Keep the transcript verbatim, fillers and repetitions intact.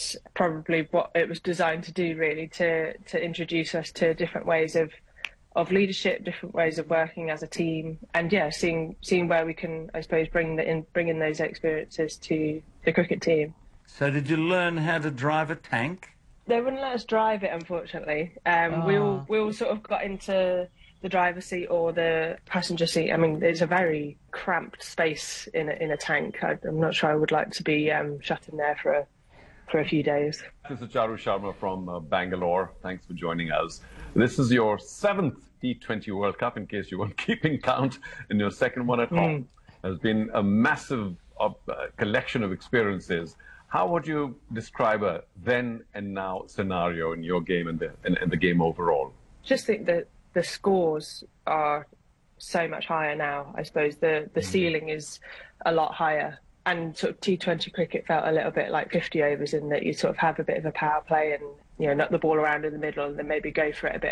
that's probably what it was designed to do, really, to to introduce us to different ways of of leadership, different ways of working as a team, and yeah, seeing seeing where we can, I suppose, bring the in bring in those experiences to the cricket team. So did you learn how to drive a tank? They wouldn't let us drive it, unfortunately. Um, Oh. We all we all sort of got into the driver's seat or the passenger seat. I mean, it's a very cramped space in a, in a tank. I, I'm not sure I would like to be um, shut in there for a, for a few days. This is Charu Sharma from uh, Bangalore. Thanks for joining us. This is your seventh T twenty World Cup, in case you weren't keeping count, and your second one at home. Mm. Has been a massive uh, collection of experiences. How would you describe a then and now scenario in your game and the, and, and the game overall? Just think that the scores are so much higher now. I suppose the, the mm. ceiling is a lot higher. And sort of T twenty cricket felt a little bit like fifty overs in that you sort of have a bit of a power play and, you know, knock the ball around in the middle and then maybe go for it a bit